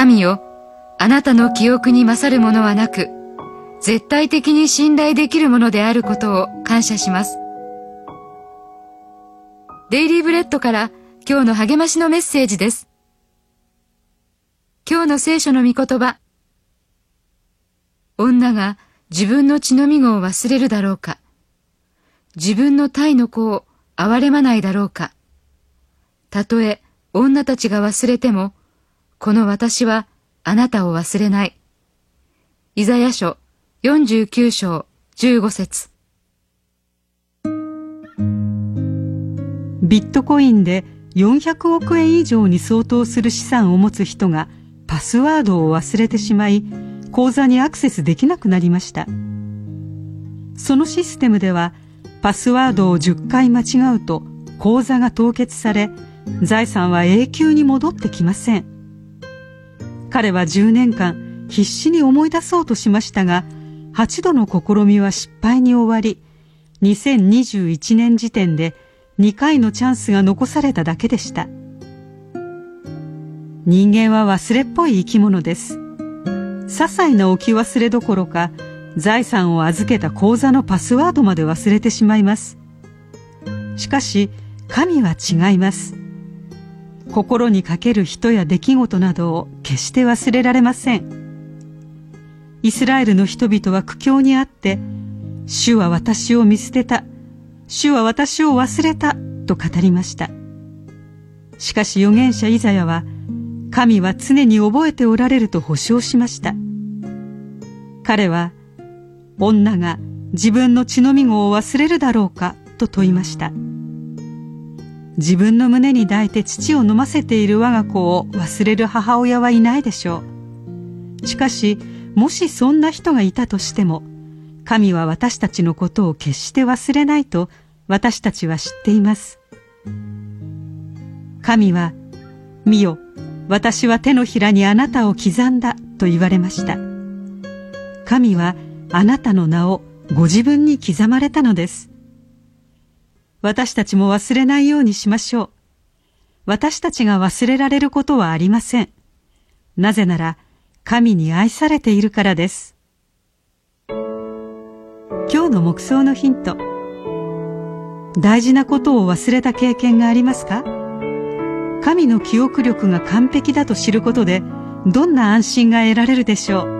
神よ、あなたの記憶に勝るものはなく、絶対的に信頼できるものであることを感謝します。デイリーブレッドから今日の励ましのメッセージです。今日の聖書の御言葉。女が自分の血のみ子を忘れるだろうか。自分の胎の子を憐れまないだろうか。たとえ女たちが忘れても、この私はあなたを忘れない。イザヤ書49章15節。 ビットコインで400億円以上に相当する資産を持つ人がパスワードを忘れてしまい、口座にアクセスできなくなりました。そのシステムでは、パスワードを10回間違うと口座が凍結され、財産は永久に戻ってきません。彼は10年間必死に思い出そうとしましたが、8度の試みは失敗に終わり、2021年時点で2回のチャンスが残されただけでした。人間は忘れっぽい生き物です。些細な置き忘れどころか、財産を預けた口座のパスワードまで忘れてしまいます。しかし、神は違います。心にかける人や出来事などを決して忘れられません。イスラエルの人々は苦境にあって、主は私を見捨てた、主は私を忘れたと語りました。しかし預言者イザヤは、神は常に覚えておられると保証しました。彼は、女が自分の血のみ子を忘れるだろうかと問いました。自分の胸に抱いて乳を飲ませている我が子を忘れる母親はいないでしょう。しかし、もしそんな人がいたとしても、神は私たちのことを決して忘れないと私たちは知っています。神は、見よ、私は手のひらにあなたを刻んだと言われました。神はあなたの名をご自分に刻まれたのです。私たちも忘れないようにしましょう。私たちが忘れられることはありません。なぜなら神に愛されているからです。今日の黙想のヒント。大事なことを忘れた経験がありますか？神の記憶力が完璧だと知ることで、どんな安心が得られるでしょう。